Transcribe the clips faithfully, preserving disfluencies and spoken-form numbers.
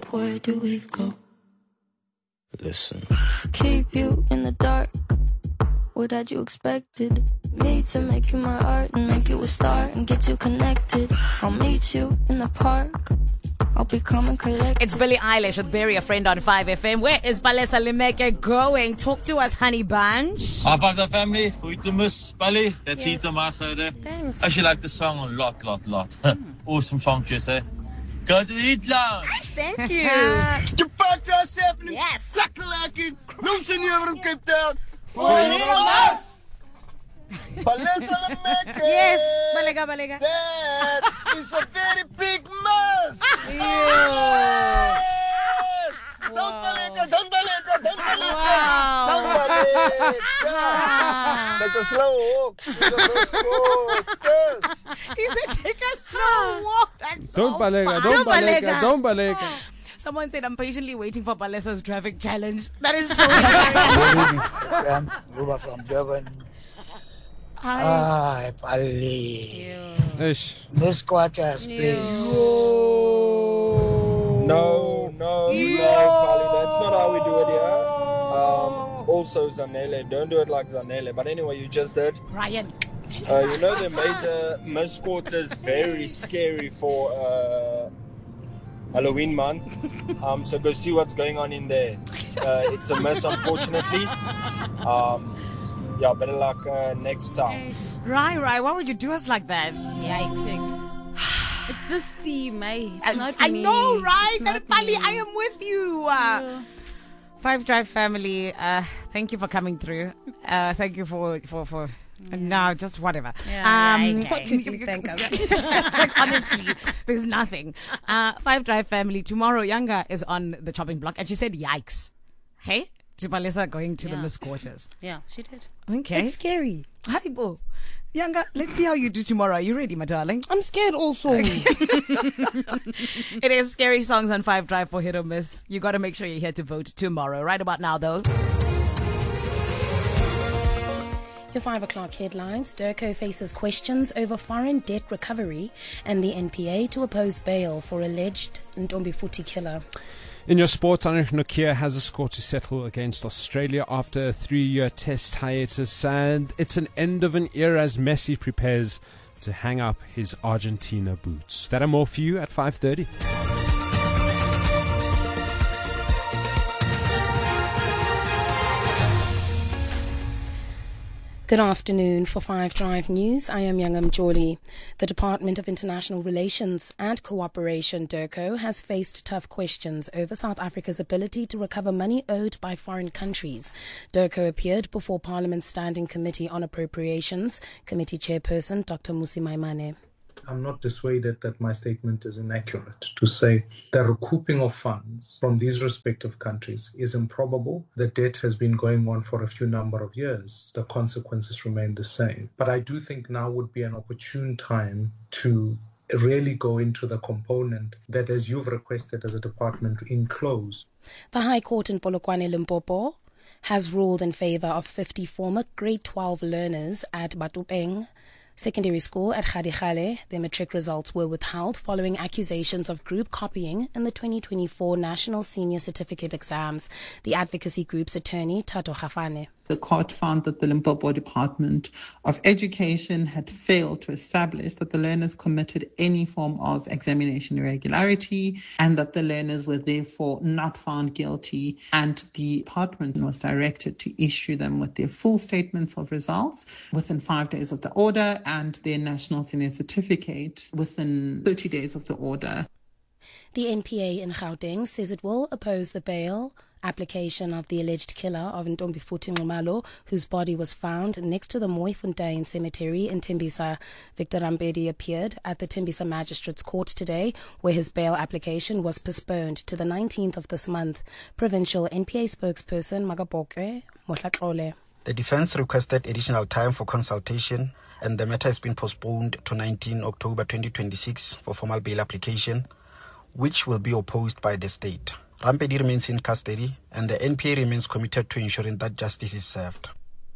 where do we go? Listen. Keep you in the dark. What had you expected? Me to make you my art and make you a star and get you connected. I'll meet you in the park. I'll be calm and collected. It's Billie Eilish with Bury a Friend on five F M. Where is Palesa Limeke going? Talk to us, honey bunch. Half of the family, for you to miss Billie. That's Yes. it to my side. Thanks. I actually like the song a lot, lot, lot. Awesome song, Jesse. Go to the Eat Lounge. Thank you. Get back to us happening. Yes. Sakalaki. No senior from Cape Town. For us. Palesa Limeke. Yes, Balega, Balega. That is a very big mess. Yeah. Don't Balega, don't Balega, don't Balega. Wow. Don't Balega. Take a slow walk. Take a slow walk. He said, take a slow walk. That's so Don't balega, fun. don't balega, balega. don't balega. Someone said, I'm patiently waiting for Palesa's traffic challenge. That is so I'm Ruba from Durban. Hi. Ah, Pali. Ish. Miss Quarters, please. No, no, Yo. no, Pali, that's not how we do it here. Um, also, Zanele, don't do it like Zanele. But anyway, you just did. Ryan. Uh, you know, they made the Miss Quarters very scary for uh, Halloween month. Um, so go see what's going on in there. Uh, it's a mess, unfortunately. Um, yeah, better luck uh, next time. Right, right. Why would you do us like that? Yikes. It's this theme, eh? It's I, not I me. know, right? It's not And Pali, me. I am with you. Uh, Five Drive family, uh, thank you for coming through. Uh, thank you for, for, for yeah. no, just whatever. Yeah, um, yeah, what okay. could you think of? Like, honestly, there's nothing. Uh, Five Drive family, tomorrow Yanga is on the chopping block and she said, yikes. Hey? To Palesa going to Yeah. the Miss Quarters. Yeah, she did. Okay. It's scary. Hi, Bo. Yanga, let's see how you do tomorrow. Are you ready, my darling? I'm scared also. It is Scary Songs on Five Drive for Hit or Miss. You got to make sure you're here to vote tomorrow. Right about now, though. Your five o'clock headlines. Durko faces questions over foreign debt recovery and the N P A to oppose bail for alleged Ntombi Futhi killer. In your sports, Anish Nokia has a score to settle against Australia after a three-year test hiatus, and it's an end of an era as Messi prepares to hang up his Argentina boots. That and more for you at five thirty. Good afternoon. For Five Drive News, I am Youngam Jolly. The Department of International Relations and Cooperation, DIRCO, has faced tough questions over South Africa's ability to recover money owed by foreign countries. DIRCO appeared before Parliament's Standing Committee on Appropriations, Committee Chairperson Doctor Musi Maimane. I'm not dissuaded that my statement is inaccurate to say the recouping of funds from these respective countries is improbable. The debt has been going on for a few number of years. The consequences remain the same. But I do think now would be an opportune time to really go into the component that, as you've requested as a department, enclose. The High Court in Polokwane, Limpopo, has ruled in favour of fifty former grade twelve learners at Batupeng Secondary School at Khadikhale. Their matric results were withheld following accusations of group copying in the twenty twenty-four National Senior Certificate exams. The advocacy group's attorney, Tato Khafane. The court found that the Limpopo Department of Education had failed to establish that the learners committed any form of examination irregularity and that the learners were therefore not found guilty, and the department was directed to issue them with their full statements of results within five days of the order and their National Senior Certificate within thirty days of the order. The N P A in Gauteng says it will oppose the bail application of the alleged killer of Ntombi Futhi Nxumalo, whose body was found next to the Mooifontein Cemetery in Tembisa. Victor Rampedi appeared at the Tembisa Magistrates Court today, where his bail application was postponed to the nineteenth of this month. Provincial N P A spokesperson Magaboke Mohlatlole. The defense requested additional time for consultation, and the matter has been postponed to nineteenth of October twenty twenty-six for formal bail application, which will be opposed by the state. Rampedi remains in custody, and the N P A remains committed to ensuring that justice is served.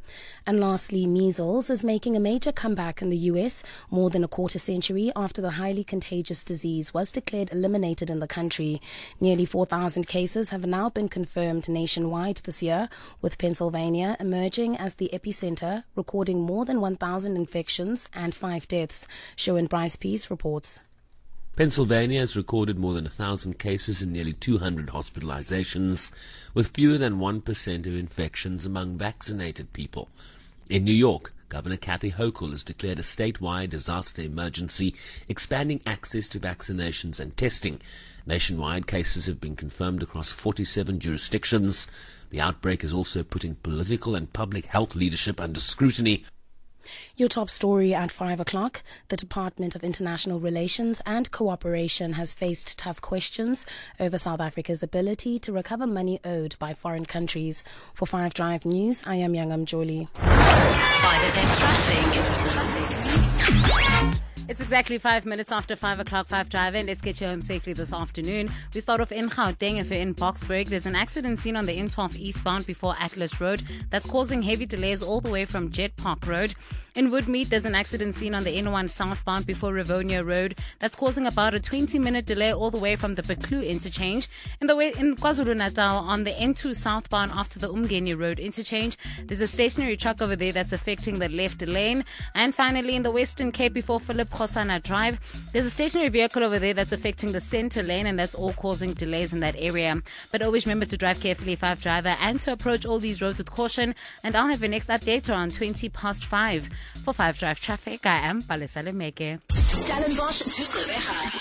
And lastly, measles is making a major comeback in the U S more than a quarter century after the highly contagious disease was declared eliminated in the country. Nearly four thousand cases have now been confirmed nationwide this year, with Pennsylvania emerging as the epicenter, recording more than one thousand infections and five deaths. Showen Bryce Peace reports. Pennsylvania has recorded more than one thousand cases and nearly two hundred hospitalizations, with fewer than one percent of infections among vaccinated people. In New York, Governor Kathy Hochul has declared a statewide disaster emergency, expanding access to vaccinations and testing. Nationwide, cases have been confirmed across forty-seven jurisdictions. The outbreak is also putting political and public health leadership under scrutiny. Your top story at five o'clock. The Department of International Relations and Cooperation has faced tough questions over South Africa's ability to recover money owed by foreign countries. For five Drive News, I am Yangam Jolie. five S M Traffic. Traffic. It's exactly five minutes after five o'clock, five Drive in. Let's get you home safely this afternoon. We start off in Gauteng. If you're in Boksburg, there's an accident seen on the N twelve eastbound before Atlas Road that's causing heavy delays all the way from Jet Park Road. In Woodmead, there's an accident seen on the N one southbound before Rivonia Road that's causing about a twenty minute delay all the way from the Beklu interchange. In the way in KwaZulu-Natal, on the N two southbound after the Umgeni Road interchange, there's a stationary truck over there that's affecting the left lane. And finally, in the Western Cape before Philip Khosana Drive, there's a stationary vehicle over there that's affecting the center lane, and that's all causing delays in that area. But always remember to drive carefully, five Driver, and to approach all these roads with caution. And I'll have your next update around twenty past five. For five Drive Traffic, I am Palesa Lemeke. Stellenbosch to Gqeberha.